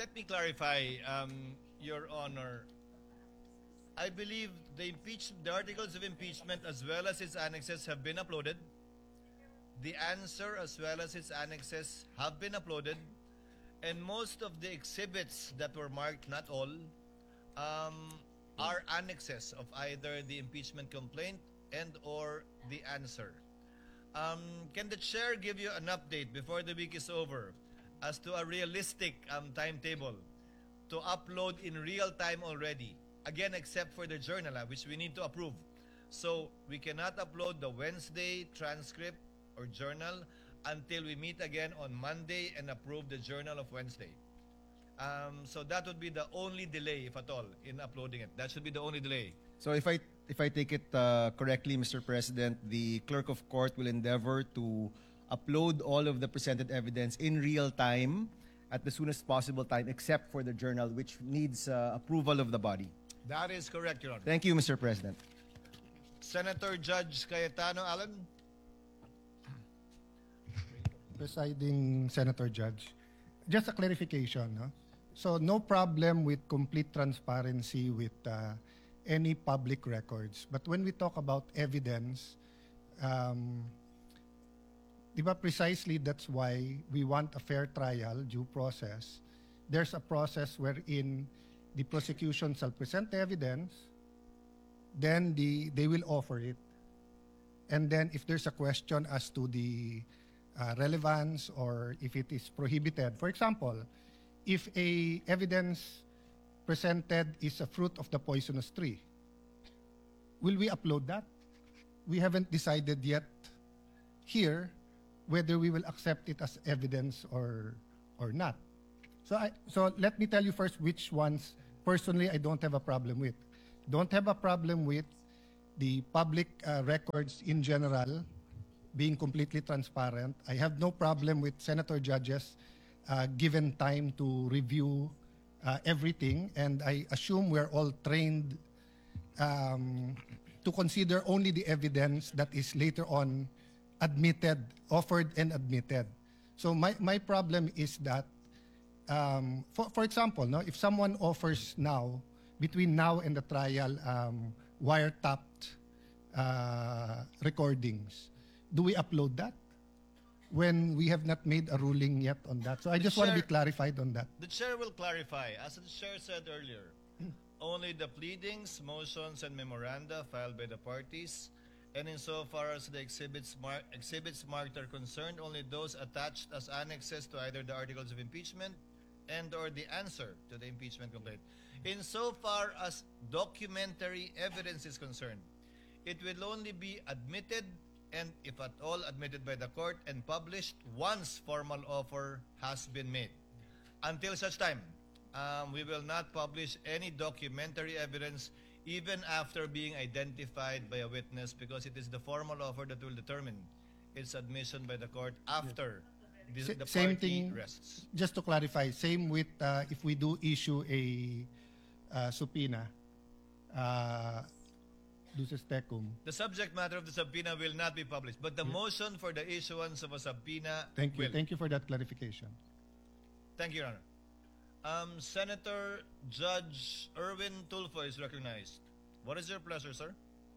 let me clarify, Your Honor. I believe the articles of impeachment as well as its annexes have been uploaded. The answer as well as its annexes have been uploaded. And most of the exhibits that were marked, not all, are annexes of either the impeachment complaint and or the answer. Can the chair give you an update before the week is over as to a realistic timetable to upload in real time already? Again, except for the journal, which we need to approve. So we cannot upload the Wednesday transcript or journal until we meet again on Monday and approve the journal of Wednesday. So that would be the only delay, if at all, in uploading it. That should be the only delay. So if I take it correctly, Mr. President, the clerk of court will endeavor to upload all of the presented evidence in real time at the soonest possible time, except for the journal, which needs approval of the body. That is correct, Your Honor. Thank you, Mr. President. Senator Judge Cayetano Allen. Presiding Senator Judge, just a clarification. No? So no problem with complete transparency with any public records. But when we talk about evidence, diba precisely that's why we want a fair trial, due process. There's a process wherein the prosecution shall present the evidence, then they will offer it. And then if there's a question as to the relevance or if it is prohibited, for example, if a evidence presented is a fruit of the poisonous tree, will we upload that? We haven't decided yet here whether we will accept it as evidence or not. So let me tell you first which ones personally I don't have a problem with. Don't have a problem with the public records in general being completely transparent. I have no problem with senator judges given time to review everything, and I assume we're all trained to consider only the evidence that is later on admitted, offered and admitted. So my problem is that, for example, no, if someone offers now, between now and the trial, wiretapped recordings, do we upload that when we have not made a ruling yet on that? So I just want to be clarified on that. The chair will clarify. As the chair said earlier, only the pleadings, motions, and memoranda filed by the parties, and insofar as the exhibits marked are concerned, only those attached as annexes to either the articles of impeachment and or the answer to the impeachment complaint. Insofar as documentary evidence is concerned, it will only be admitted, and if at all admitted by the court, and published once formal offer has been made. Until such time, we will not publish any documentary evidence even after being identified by a witness, because it is the formal offer that will determine its admission by the court after the Same party thing, rests. just to clarify, same with if we do issue a subpoena, duces tecum. The subject matter of the subpoena will not be published, but the motion for the issuance of a subpoena Thank you. will. Thank you for that clarification. Thank you, Your Honor. Senator Judge Erwin Tulfo is recognized. What is your pleasure, sir?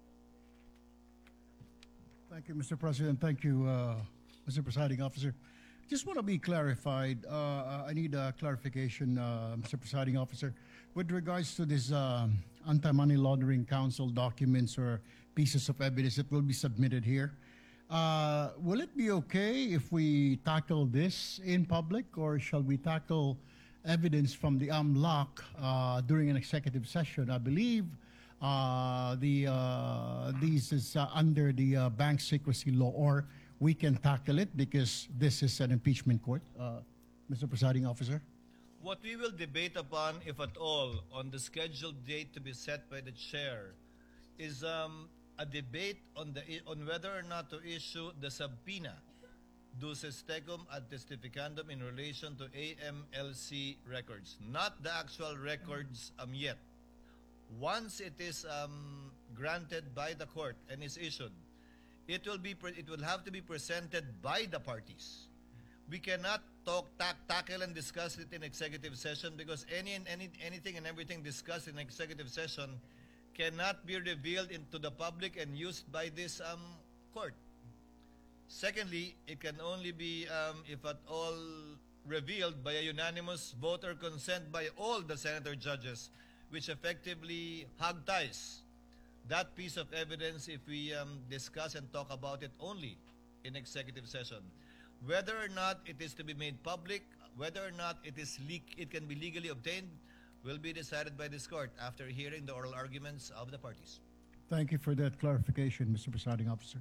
Thank you, Mr. President. Thank you, Mr. Presiding Officer. Just want to be clarified. I need a clarification, Mr. Presiding Officer, with regards to this Anti-Money Laundering Council documents or pieces of evidence that will be submitted here. Will it be okay if we tackle this in public, or shall we tackle evidence from the AMLAC during an executive session? I believe these is under the bank secrecy law, or we can tackle it because this is an impeachment court, Mr. Presiding Officer. What we will debate upon, if at all, on the scheduled date to be set by the chair is a debate on whether or not to issue the subpoena duces tecum ad testificandum in relation to AMLC records, not the actual records yet. Once it is granted by the court and is issued, it will have to be presented by the parties. We cannot tackle and discuss it in executive session, because anything and everything discussed in executive session cannot be revealed into the public and used by this court. Secondly, it can only be, if at all, revealed by a unanimous vote or consent by all the senator judges, which effectively hog ties that piece of evidence if we discuss and talk about it only in executive session. Whether or not it is to be made public, whether or not it can be legally obtained, will be decided by this court after hearing the oral arguments of the parties. Thank you for that clarification, Mr. Presiding Officer.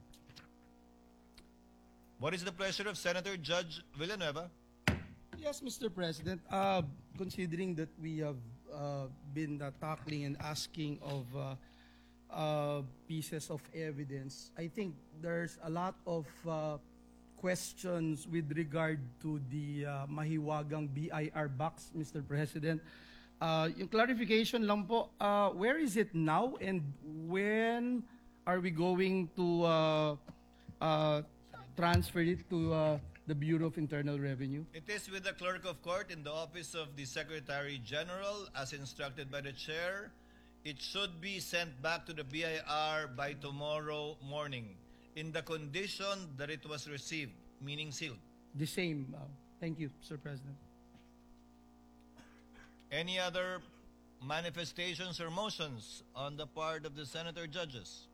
What is the pleasure of Senator Judge Villanueva? Yes, Mr. President. Considering that we have been tackling and asking of pieces of evidence, I think there's a lot of questions with regard to the mahiwagang BIR box, Mr. President. Yung clarification lang po, where is it now and when are we going to transfer it to the Bureau of Internal Revenue? It is with the Clerk of Court in the Office of the Secretary General as instructed by the Chair. It should be sent back to the BIR by tomorrow morning in the condition that it was received, meaning sealed. The same. Thank you, Mr. President. Any other manifestations or motions on the part of the Senator Judges?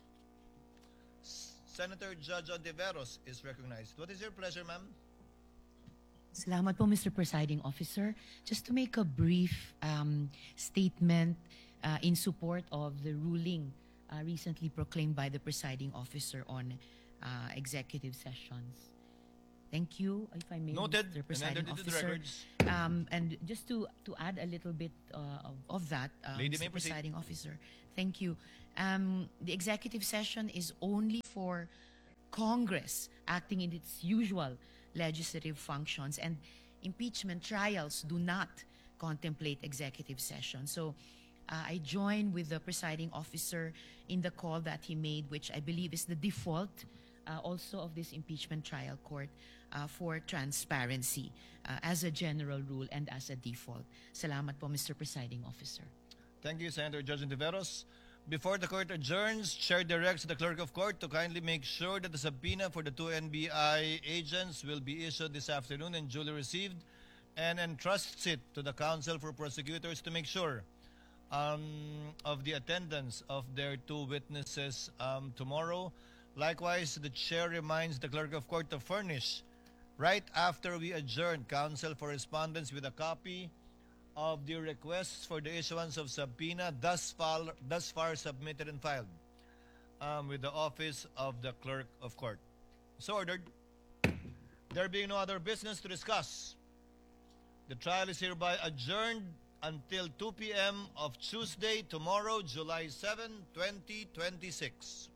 Senator Judge Ontiveros is recognized. What is your pleasure, ma'am? Salamat po, Mr. Presiding Officer. Just to make a brief statement in support of the ruling recently proclaimed by the Presiding Officer on executive sessions. Thank you, if I may, Noted. Mr. Presiding And entered into the Officer. records. And just to add a little bit of that, Lady may Mr. proceed. Presiding Officer, thank you. The executive session is only for Congress acting in its usual legislative functions, and impeachment trials do not contemplate executive session. So I join with the Presiding Officer in the call that he made, which I believe is the default also of this impeachment trial court for transparency as a general rule and as a default. Salamat po, Mr. Presiding Officer. Thank you, Senator Judge Ontiveros. Before the court adjourns, Chair directs the Clerk of Court to kindly make sure that the subpoena for the two NBI agents will be issued this afternoon and duly received, and entrusts it to the Counsel for Prosecutors to make sure of the attendance of their two witnesses tomorrow. Likewise, the Chair reminds the Clerk of Court to furnish, right after we adjourn, Counsel for Respondents with a copy of the requests for the issuance of subpoena thus far submitted and filed with the Office of the Clerk of Court. So ordered. There being no other business to discuss, the trial is hereby adjourned until 2 p.m. of Tuesday, tomorrow, July 7, 2026.